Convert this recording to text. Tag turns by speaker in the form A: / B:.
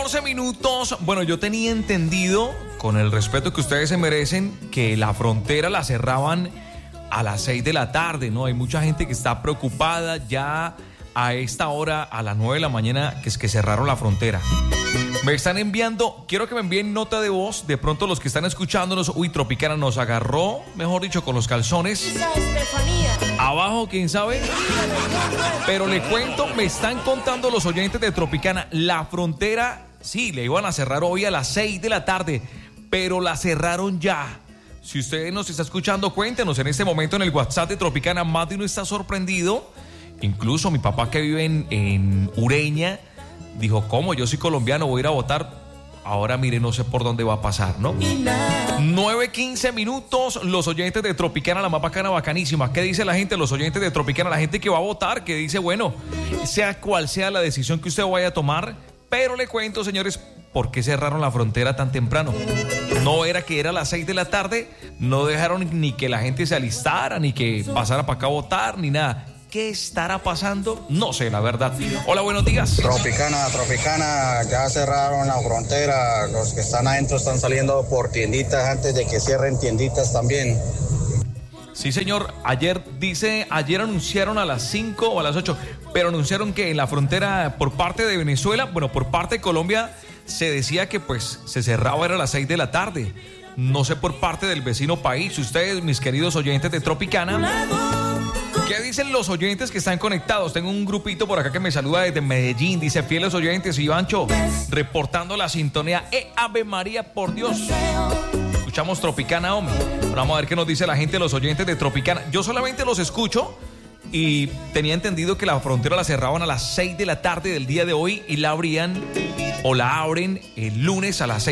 A: 14 minutos. Bueno, yo tenía entendido, con el respeto que ustedes se merecen, que la frontera la cerraban a las 6 de la tarde, ¿no? Hay mucha gente que está preocupada ya a esta hora, a las 9 de la mañana, que es que cerraron la frontera. Me están enviando, quiero que me envíen nota de voz, de pronto los que están escuchándonos. Uy, Tropicana nos agarró, mejor dicho, con los calzones abajo, quién sabe. Pero le cuento, me están contando los oyentes de Tropicana, la frontera, sí, le iban a cerrar hoy a las 6 de la tarde, pero la cerraron ya. Si usted nos está escuchando, cuéntenos en este momento en el WhatsApp de Tropicana. Más de uno está sorprendido. Incluso mi papá, que vive en Ureña, dijo, ¿cómo? Yo soy colombiano, voy a ir a votar. Ahora mire, no sé por dónde va a pasar, ¿no? 9:15 minutos, los oyentes de Tropicana, la más bacana, bacanísima. ¿Qué dice la gente, los oyentes de Tropicana? La gente que va a votar, que dice, bueno, sea cual sea la decisión que usted vaya a tomar, pero le cuento, señores, ¿por qué cerraron la frontera tan temprano? No era que era a las 6 de la tarde, no dejaron ni que la gente se alistara, ni que pasara para acá a votar, ni nada. ¿Qué estará pasando? No sé, la verdad. Hola, buenos días.
B: Tropicana, ya cerraron la frontera. Los que están adentro están saliendo por tienditas antes de que cierren tienditas también.
A: Sí, señor. Ayer anunciaron a las 5 o a las 8, pero anunciaron que en la frontera por parte de Venezuela, bueno, por parte de Colombia, se decía que pues se cerraba era a las 6 de la tarde. No sé por parte del vecino país. Ustedes, mis queridos oyentes de Tropicana, ¿qué dicen los oyentes que están conectados? Tengo un grupito por acá que me saluda desde Medellín. Dice, fieles oyentes, Ivancho, reportando la sintonía. Ave María, por Dios. Escuchamos Tropicana, hombre. Vamos a ver qué nos dice la gente, los oyentes de Tropicana. Yo solamente los escucho y tenía entendido que la frontera la cerraban a las 6 de la tarde del día de hoy y la abrían o la abren el lunes a las 6.